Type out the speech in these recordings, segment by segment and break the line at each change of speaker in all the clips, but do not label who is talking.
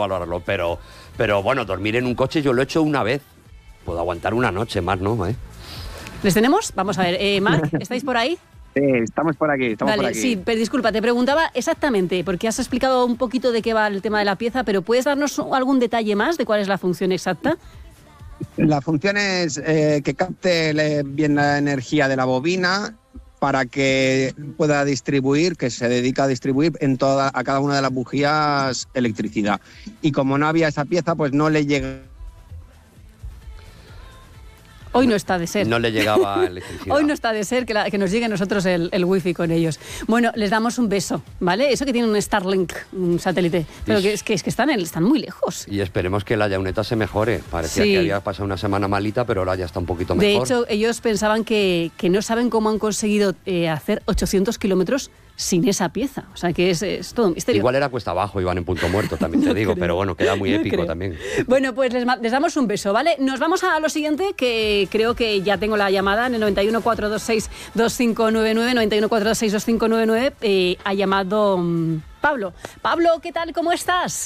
valorarlo, pero bueno, dormir en un coche yo lo he hecho una vez. Puedo aguantar una noche más, ¿no?
¿Les tenemos? Vamos a ver. Marc, ¿estáis por ahí?
Estamos por aquí,
Vale, sí, pero disculpa, te preguntaba exactamente, porque has explicado un poquito de qué va el tema de la pieza, pero ¿puedes darnos algún detalle más de cuál es la función exacta?
La función es que capte bien la energía de la bobina para que pueda distribuir, que se dedica a distribuir a cada una de las bujías electricidad. Y como no había esa pieza, pues no le llega.
Hoy no está de ser.
No le llegaba electricidad.
Hoy no está de ser que nos llegue a nosotros el wifi con ellos. Bueno, les damos un beso, ¿vale? Eso que tiene un Starlink, un satélite. Pero que están muy lejos.
Y esperemos que la Yauneta se mejore. Parecía que había pasado una semana malita, pero ahora ya está un poquito mejor.
De hecho, ellos pensaban que no saben cómo han conseguido hacer 800 kilómetros sin esa pieza. O sea, que es todo un misterio.
Igual era cuesta abajo, iban en punto muerto, también te digo, pero bueno, queda muy épico también.
Bueno, pues les damos un beso, ¿vale? Nos vamos a lo siguiente, que creo que ya tengo la llamada en el 91-426-2599, 91-426-2599, ha llamado Pablo. Pablo, ¿qué tal? ¿Cómo estás?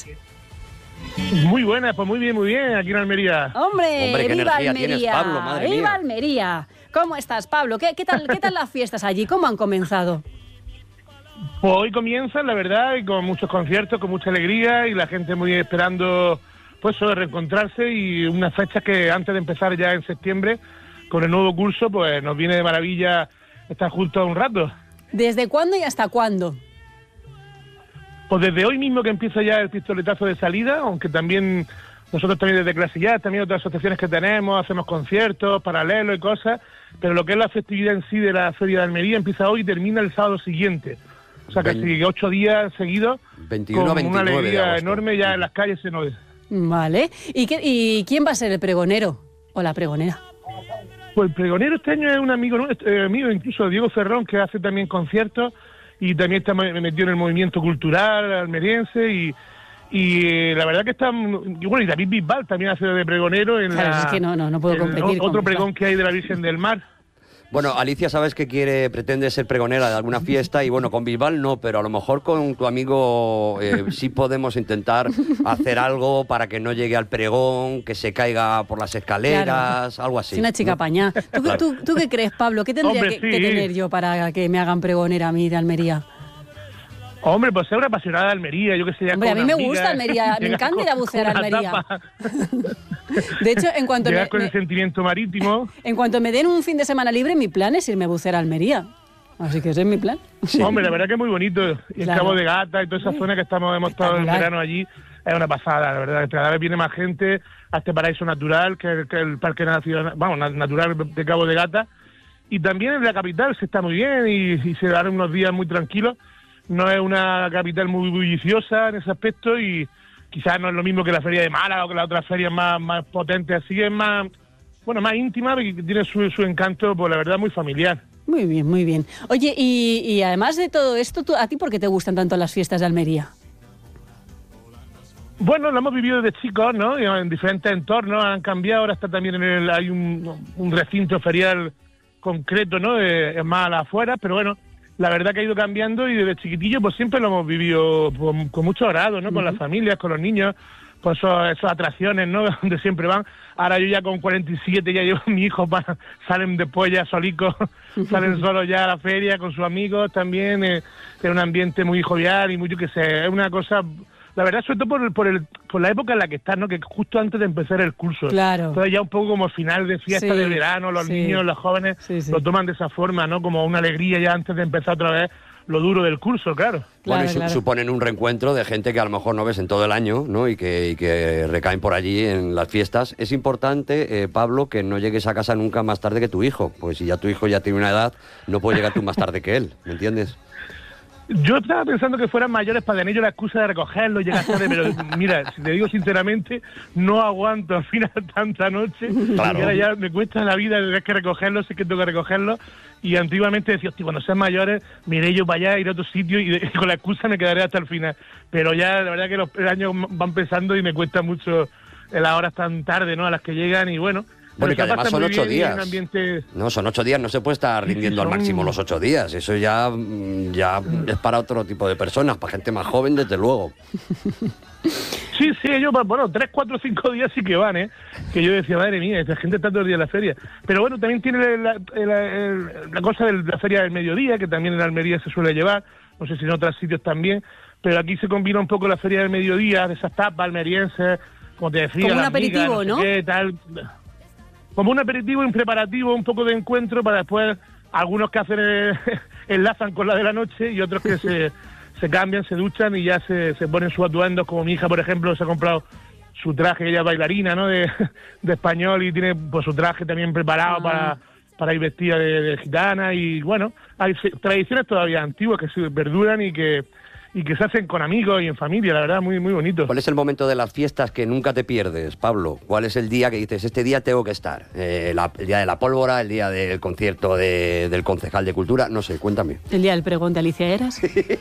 Muy buena, pues muy bien, aquí en Almería.
Hombre,
qué
viva
energía
Almería,
tienes, Pablo, madre
viva
mía.
Almería. ¿Cómo estás, Pablo? ¿Qué tal las fiestas allí? ¿Cómo han comenzado?
Pues hoy comienzan, la verdad, y con muchos conciertos, con mucha alegría, y la gente muy esperando, pues eso, de reencontrarse, y unas fechas que antes de empezar ya en septiembre, con el nuevo curso, pues nos viene de maravilla estar juntos un rato.
¿Desde cuándo y hasta cuándo?
Pues desde hoy mismo que empieza ya el pistoletazo de salida, aunque también nosotros también desde Clase Ya, también otras asociaciones que tenemos, hacemos conciertos paralelos y cosas, pero lo que es la festividad en sí de la Feria de Almería empieza hoy y termina el sábado siguiente. O sea, casi 8 días seguidos,
21,
con
29
una
de
alegría
agosto.
enorme ya en las calles se nos...
Vale. ¿Y quién va a ser el pregonero o la pregonera?
Pues el pregonero este año es un amigo mío, incluso Diego Ferrón, que hace también conciertos y también está metido en el movimiento cultural almeriense y la verdad que está... Y bueno, y David Bisbal también hace de pregonero en
Claro, es que no puedo competir con
otro
Bisbal.
pregón que hay de la Virgen del Mar.
Bueno, Alicia, sabes que pretende ser pregonera de alguna fiesta y bueno, con Bisbal no, pero a lo mejor con tu amigo sí podemos intentar hacer algo para que no llegue al pregón, que se caiga por las escaleras,
Claro.
algo así.
Es una chica pañá. ¿Tú qué crees, Pablo? ¿Qué tendría
Hombre,
que
sí.
tener yo para que me hagan pregonera a mí de Almería?
Hombre, pues ser una apasionada de Almería, yo que sé, ya
Hombre, a
con
mí me
una
gusta
amiga,
Almería, me
llegas
encanta ir a bucear a
con una
Almería.
tapa,
De hecho, en cuanto
llegas con el sentimiento marítimo.
me den un fin de semana libre, mi plan es irme a bucear a Almería. Así que ese es mi plan.
Sí.
Hombre, la verdad que es muy bonito. Y el
Claro.
Cabo de Gata y toda esa zona que hemos estado en
Espectacular.
verano allí, es una pasada, la verdad. Cada vez viene más gente a este paraíso natural, que es el Parque Nacional, natural de Cabo de Gata. Y también en la capital se está muy bien y se dan unos días muy tranquilos. No es una capital muy bulliciosa en ese aspecto y quizás no es lo mismo que la feria de Málaga o que las otras ferias más potentes, así es más íntima y tiene su encanto, pues la verdad, muy familiar.
Muy bien, muy bien. Oye, y además de todo esto, ¿a ti por qué te gustan tanto las fiestas de Almería?
Bueno, lo hemos vivido desde chicos, ¿no? En diferentes entornos, han cambiado, ahora está también hay un recinto ferial concreto, ¿no? Es más a las afueras, pero bueno, la verdad que ha ido cambiando y desde chiquitillo pues siempre lo hemos vivido con mucho agrado, ¿no? Con las familias, con los niños, pues esas atracciones, ¿no? Donde siempre van. Ahora yo ya con 47 ya llevo a mi hijo, salen después ya solicos, salen solos ya a la feria con sus amigos también, es un ambiente muy jovial y muy, yo qué sé, es una cosa... La verdad, sobre todo por la época en la que estás, ¿no? Que justo antes de empezar el curso.
Claro.
Entonces ya un poco como final de fiesta
Sí,
de verano, los
sí.
niños, los jóvenes
Sí.
lo toman de esa forma, ¿no? Como una alegría ya antes de empezar otra vez lo duro del curso, claro.
Bueno, y
Claro.
suponen un reencuentro de gente que a lo mejor no ves en todo el año, ¿no? Y que recaen por allí en las fiestas. Es importante, Pablo, que no llegues a casa nunca más tarde que tu hijo, pues si ya tu hijo ya tiene una edad, no puede llegar tú más tarde que él, ¿me entiendes?
Yo estaba pensando que fueran mayores para tener yo la excusa de recogerlos, llegar tarde, pero mira, si te digo sinceramente, no aguanto al final tanta noche.
Claro.
Y ahora ya me cuesta la vida tener que recogerlos, sé que tengo que recogerlos. Y antiguamente decía, hostia, cuando sean mayores, me iré yo para allá, iré a otro sitio y con la excusa me quedaré hasta el final. Pero ya, la verdad que los años van pensando y me cuesta mucho las horas tan tarde, ¿no? A las que llegan y bueno.
Bueno, y que
pero se
además
pasa
son
muy
8
bien y es
días.
un ambiente...
No, son 8 días, no se puede estar rindiendo al máximo los 8 días. Eso ya es para otro tipo de personas, para gente más joven, desde luego.
Sí, ellos, bueno, 3, 4, 5 días sí que van, ¿eh? Que yo decía, madre mía, esta gente está todo el día en la feria. Pero bueno, también tiene la cosa de la feria del mediodía, que también en Almería se suele llevar, no sé si en otros sitios también, pero aquí se combina un poco la feria del mediodía, de esas tapas almerienses, como te decía.
Como un aperitivo,
migas, no sé qué, tal. Como un aperitivo y un preparativo, un poco de encuentro para después algunos que hacen enlazan con la de la noche y otros que se cambian, se duchan y ya se ponen sus atuendos, como mi hija, por ejemplo, se ha comprado su traje, ella es bailarina, ¿no?, de español, y tiene pues su traje también preparado para ir vestida de gitana. Y bueno, hay tradiciones todavía antiguas que se perduran y que se hacen con amigos y en familia, la verdad, muy, muy bonito.
¿Cuál es el momento de las fiestas que nunca te pierdes, Pablo? ¿Cuál es el día que dices, este día tengo que estar? El día de la pólvora, el día del concierto del concejal de cultura, no sé, cuéntame.
¿El día del pregón de Alicia Eras?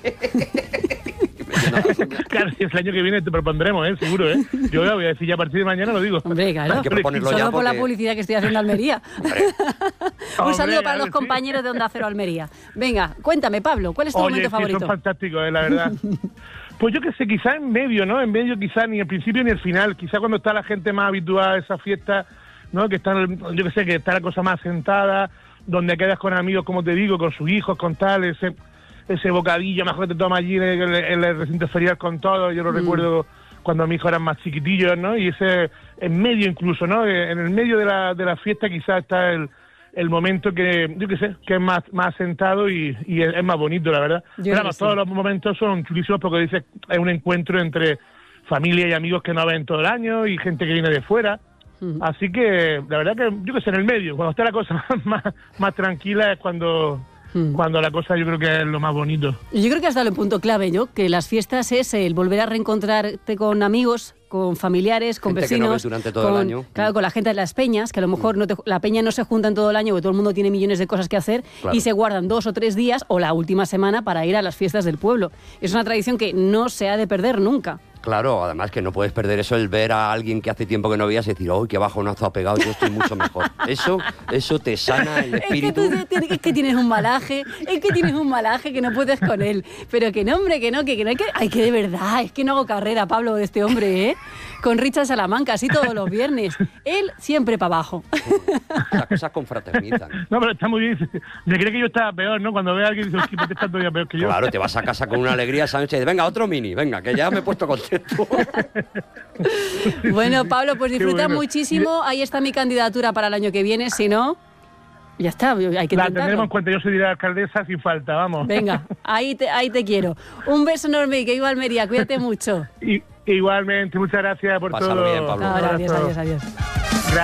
Claro, si es el año que viene te propondremos, seguro, Yo voy a decir ya a partir de mañana, lo digo.
Hombre, claro.
Hay que proponerlo
solo
ya
por
porque...
la publicidad que estoy haciendo a Almería. Un saludo para los compañeros de Onda Cero Almería. Venga, cuéntame, Pablo, ¿cuál es tu momento favorito?
Son fantásticos, la verdad. Pues yo qué sé, quizás en medio, ¿no? En medio quizás ni el principio ni el final. Quizás cuando está la gente más habituada a esa fiesta, ¿no? Que están, yo qué sé, que está la cosa más sentada, donde quedas con amigos, como te digo, con sus hijos, con tal, ese bocadillo, mejor te tomas allí en el recinto ferial con todo. Yo lo recuerdo cuando mis hijos eran más chiquitillos, ¿no? Y ese en medio incluso, ¿no? En el medio de la fiesta quizás está el momento que, yo qué sé, que es más sentado y es más bonito, la verdad. Pero vamos, todos los momentos son chulísimos porque dices, es un encuentro entre familia y amigos que no ven todo el año y gente que viene de fuera. Así que, la verdad que, yo qué sé, en el medio, cuando está la cosa más tranquila es cuando la cosa yo creo que es lo más bonito.
Yo creo que has dado el punto clave, ¿no? Que las fiestas es el volver a reencontrarte con amigos, con familiares, con
gente
vecinos,
que no ves durante todo el año.
Claro, con la gente de las peñas, que a lo mejor la peña no se junta en todo el año porque todo el mundo tiene millones de cosas que hacer, claro, y se guardan 2 o 3 días o la última semana para ir a las fiestas del pueblo. Es una tradición que no se ha de perder nunca.
Claro, además que no puedes perder eso, el ver a alguien que hace tiempo que no veías y decir, ¡uy, qué bajonazo ha pegado! Yo estoy mucho mejor. Eso te sana el espíritu.
Es que tienes un malaje, que no puedes con él. Pero que no, hombre, que no, hay que de verdad, es que no hago carrera, Pablo, de este hombre, con Richard Salamanca, así todos los viernes. Él siempre para abajo.
Las cosas confraternizan.
No, pero está muy bien. Me cree que yo estaba peor, ¿no? Cuando ve a alguien y dice, ¿por qué está todavía peor que yo?
Claro, te vas a casa con una alegría esa noche y dices, venga, otro mini, venga, que ya me he puesto contento.
Bueno, Pablo, pues disfruta muchísimo. Ahí está mi candidatura para el año que viene. Si no, ya está, hay que intentarlo.
La tendremos en cuenta, yo soy de la alcaldesa sin falta, vamos.
Venga, ahí te quiero. Un beso enorme y que viva Almería, cuídate mucho.
Igualmente, muchas gracias por
Pásalo
todo.
bien, Pablo.
Ahora, adiós.